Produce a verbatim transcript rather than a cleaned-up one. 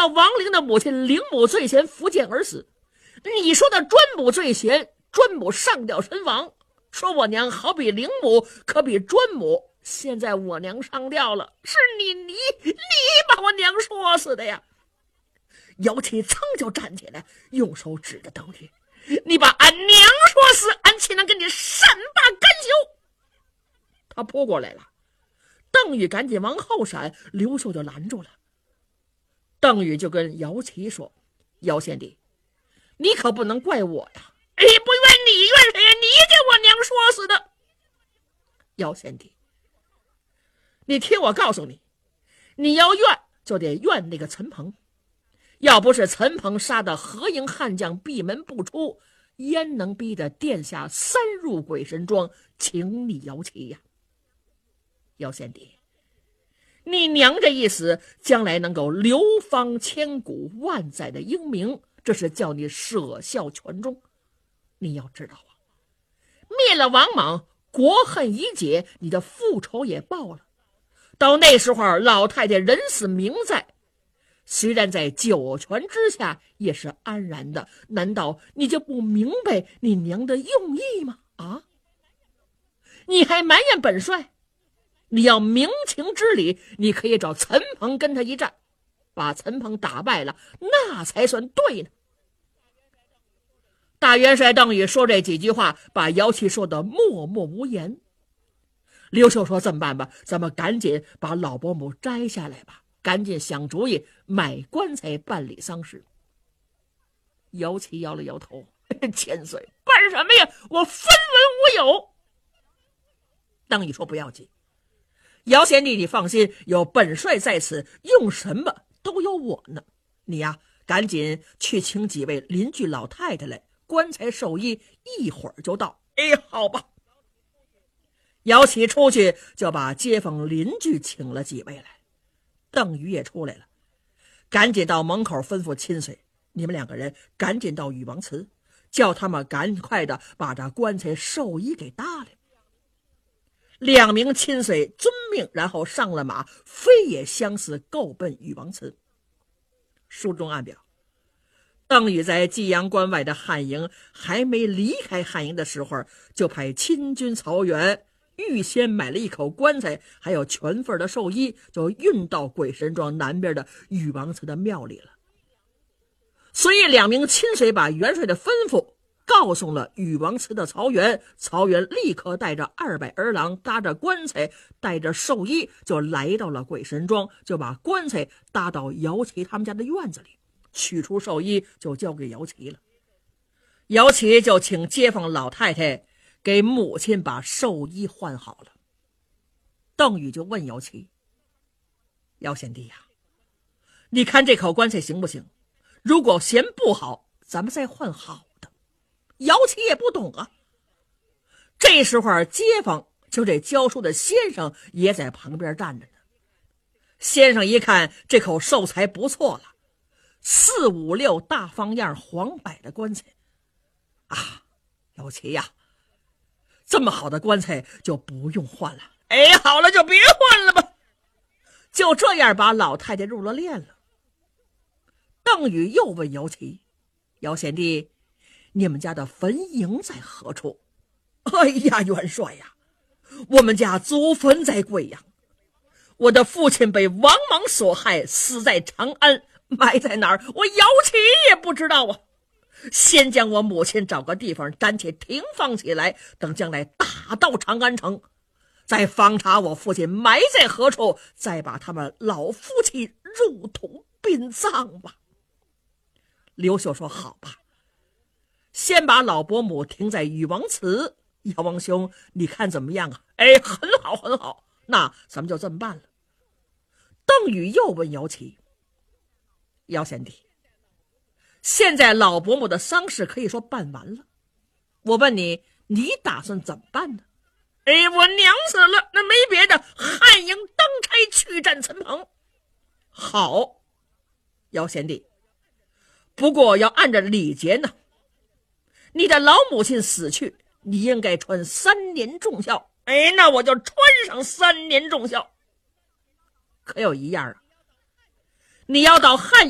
到亡灵的母亲灵母最先伏剑而死。你说的专母最贤，专母上吊身亡，说我娘好比灵母，可比专母。现在我娘上吊了，是你你你把我娘说死的呀！姚七噌就站起来，用手指着邓宇：“你把俺娘说死，俺岂能跟你善罢甘休？”他扑过来了，邓宇赶紧往后闪，刘秀就拦住了。邓宇就跟姚七说：“姚贤弟，你可不能怪我呀！”“哎，不怨你，怨谁呀？你给我娘说死的。”“姚贤弟，你听我告诉你，你要怨就得怨那个陈鹏。要不是陈鹏杀的何营悍将闭门不出，焉能逼得殿下三入鬼神庄，请你姚七呀？姚贤弟，你娘这一死，将来能够流芳千古，万载的英名，这是叫你舍孝全忠。你要知道啊，灭了王莽，国恨已解，你的复仇也报了。到那时候，老太太人死名在，虽然在九泉之下，也是安然的。难道你就不明白你娘的用意吗？啊！你还埋怨本帅？你要明情之理，你可以找陈鹏跟他一战，把陈鹏打败了，那才算对呢。大元帅邓禹说这几句话，把姚七说得默默无言。刘秀说：“这么办吧，咱们赶紧把老伯母摘下来吧，赶紧想主意买棺材办理丧事。”姚七摇了摇头：“千岁，办什么呀？我分文无有。”邓禹说：“不要紧，姚贤弟你放心，有本帅在此，用什么都有我呢。你呀，赶紧去请几位邻居老太太来，棺材寿衣一会儿就到。”“哎，好吧。”姚启出去就把街坊邻居请了几位来，邓禹也出来了，赶紧到门口吩咐亲随：“你们两个人赶紧到禹王祠，叫他们赶快的把这棺材寿衣给搭来。”两名亲随遵命，然后上了马，飞也相似够奔禹王祠。书中暗表，邓禹在济阳关外的汉营还没离开汉营的时候，就派亲军曹元预先买了一口棺材，还有全份的寿衣，就运到鬼神庄南边的禹王祠的庙里了。所以两名亲随把元帅的吩咐告诉了禹王祠的曹元，曹元立刻带着二百儿郎，搭着棺材，带着寿衣，就来到了鬼神庄，就把棺材搭到姚琦他们家的院子里，取出寿衣就交给姚琦了。姚琦就请街坊老太太给母亲把寿衣换好了。邓禹就问姚琦：“姚贤弟呀，你看这口棺材行不行？如果嫌不好，咱们再换好的。”姚琦也不懂啊。这时候街坊就这教书的先生也在旁边站着呢。先生一看这口寿材不错了，四五六大方样黄柏的棺材啊，姚琦呀，这么好的棺材就不用换了。哎，好了，就别换了吧。就这样把老太太入了殓了。邓禹又问姚琦：“姚贤弟，你们家的坟茔在何处？”“哎呀，元帅呀，我们家祖坟在贵阳，我的父亲被王莽所害，死在长安，埋在哪儿我姚琦也不知道啊。先将我母亲找个地方暂且停放起来，等将来打到长安城，再方查我父亲埋在何处，再把他们老夫妻入土殡葬吧。”刘秀说：“好吧，先把老伯母停在禹王祠，姚王兄你看怎么样啊？”“哎，很好很好，那咱们就这么办了。”邓禹又问姚琦：“姚贤弟，现在老伯母的丧事可以说办完了，我问你，你打算怎么办呢？”“哎，我娘死了，那没别的，汉营当差去战陈鹏。”“好，姚贤弟，不过要按着礼节呢。你的老母亲死去，你应该穿三年重孝。”“哎，那我就穿上三年重孝。可有一样啊，你要到汉